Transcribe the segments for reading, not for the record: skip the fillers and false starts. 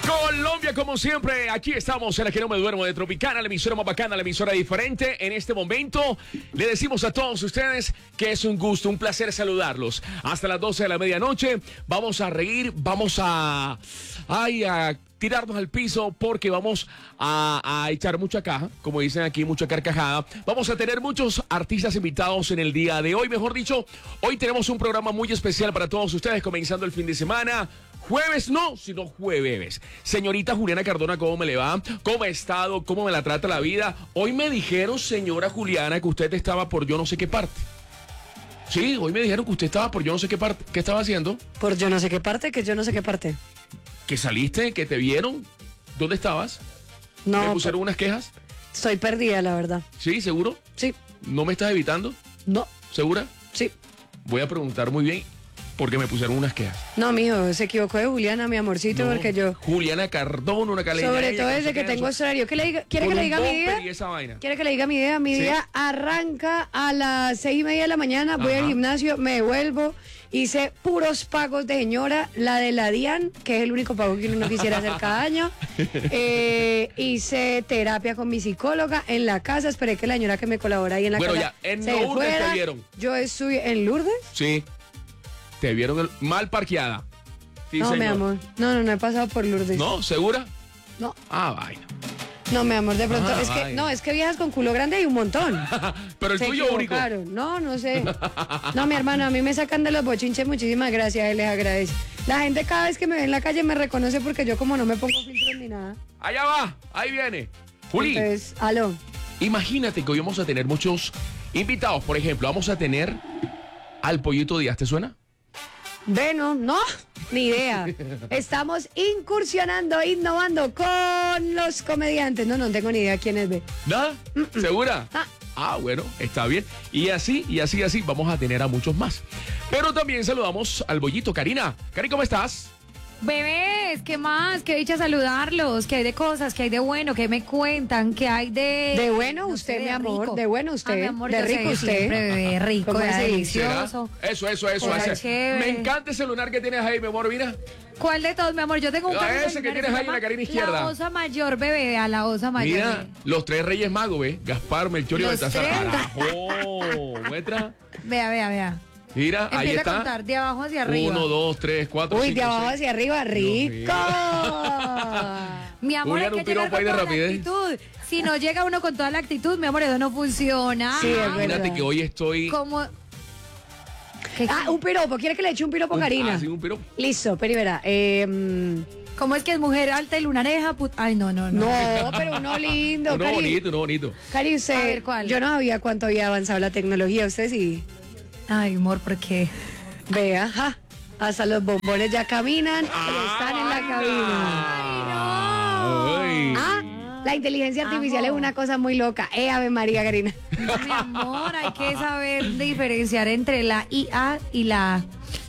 Colombia, como siempre, aquí estamos en la que no me duermo de Tropicana, la emisora más bacana, la emisora diferente. En este momento le decimos a todos ustedes que es un gusto, un placer saludarlos. Hasta las 12 de la medianoche vamos a reír, vamos a tirarnos al piso porque vamos a echar mucha caja, como dicen aquí, mucha carcajada. Vamos a tener muchos artistas invitados en el día de hoy. Mejor dicho, hoy tenemos un programa muy especial para todos ustedes, comenzando el fin de semana. Jueves no, sino jueves. Señorita Juliana Cardona, ¿cómo me le va? ¿Cómo ha estado? ¿Cómo me la trata la vida? Hoy me dijeron, señora Juliana, que usted estaba por yo no sé qué parte. Sí, hoy me dijeron que usted estaba por yo no sé qué parte. ¿Qué estaba haciendo? ¿Por yo no sé qué parte? ¿Que yo no sé qué parte? ¿Que saliste? ¿Que te vieron? ¿Dónde estabas? No. ¿Me pusieron unas quejas? Estoy perdida, la verdad. ¿Sí? ¿Seguro? Sí. ¿No me estás evitando? No. ¿Segura? Sí. Voy a preguntar muy bien porque me pusieron unas quejas. No, mijo, se equivocó de Juliana, mi amorcito, No, porque yo... Juliana Cardona, una caleña. Sobre todo desde que tengo horario. ¿Quiere que le diga mi día? Y esa vaina. ¿Quiere que le diga mi idea? Mi Sí. día arranca a las 6:30 de la mañana, voy al gimnasio, me devuelvo, hice puros pagos de señora, la de la DIAN, que es el único pago que uno quisiera hacer cada año. Hice terapia con mi psicóloga en la casa, esperé que la señora que me colabora ahí en la Bueno, casa ya, en se Lourdes fuera. te vieron. Yo estoy en Lourdes. Sí. Te vieron mal parqueada. Sí, No, señor. mi amor. No he pasado por Lourdes. ¿No? ¿Segura? No. Ah, vaina. No, mi amor, de pronto. Ah, es que, vaina. no, es que viejas con culo grande hay un montón. Pero el Se tuyo único. equivocaron. No sé. No, mi hermano, a mí me sacan de los bochinches, muchísimas gracias, les agradezco. La gente cada vez que me ve en la calle me reconoce porque yo como no me pongo filtros ni nada. Allá va, ahí viene. Juli, Entonces, aló. imagínate que hoy vamos a tener muchos invitados. Por ejemplo, vamos a tener al Pollito Díaz, ¿te suena? Bueno, no, ni idea. Estamos incursionando, innovando con los comediantes. No tengo ni idea quién es, ve. ¿Nada? ¿Segura? Bueno, está bien. Y así, vamos a tener a muchos más. Pero también saludamos al Bollito. Karina. Cari, ¿cómo estás? Bebés, ¿qué más? Qué dicha saludarlos. ¿Qué hay de cosas? ¿Qué hay de bueno? ¿Qué me cuentan? ¿Qué hay de...? De bueno no usted, sé, mi amor. rico? De bueno usted. Mi amor, de yo rico sé, usted. siempre, bebé, rico, ¿Cómo ya se dice? delicioso. Eso. Hola, chévere. Me encanta ese lunar que tienes ahí, mi amor, mira. ¿Cuál de todos, mi amor? Yo tengo un cambio Ese que tienes ahí en la carina izquierda. La osa mayor, bebé, a la osa mayor. Mira, bebé. los tres reyes magos, ¿ves? Gaspar, Melchor y Los Baltasar. tres. ¡Carajo! Muestra. Vea. Mira, ahí Empieza está. a contar de abajo hacia arriba. 1, 2, 3, 4, Uy, 5, de abajo 6. hacia arriba, rico. Mi amor, Julián, hay un que llegar piropo ahí con de toda la rapidez. actitud. Si no llega uno con toda la actitud, mi amor, eso no funciona. Sí, es Imagínate verdad. que hoy estoy... Como... Un piropo. ¿Quiere que le eche un piropo, Karina? Ah, sí, un piropo. Listo, pero verá. ¿Cómo es que es mujer alta y lunareja? Ay, no. No, pero uno lindo, Uno Cari. bonito. Cari, A usted, ver, ¿cuál? yo no sabía cuánto había avanzado la tecnología. Usted sí. Ay, amor, ¿por qué? Vea, ajá. Hasta los bombones ya caminan, pero están en la cabina. Ay. La inteligencia artificial es una cosa muy loca. Ave María, Karina. No, mi amor, hay que saber diferenciar entre la IA y la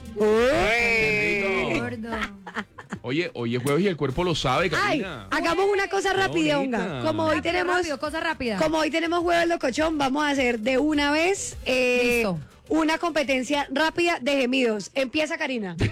Qué rico. gordo. Oye, hoy es jueves y el cuerpo lo sabe, Ay, Karina. hagamos una cosa rapidonga. bonita. Como hoy tenemos, Rápido, cosa rápida. como hoy tenemos jueves locochón, vamos a hacer de una vez Listo. una competencia rápida de gemidos. Empieza, Karina.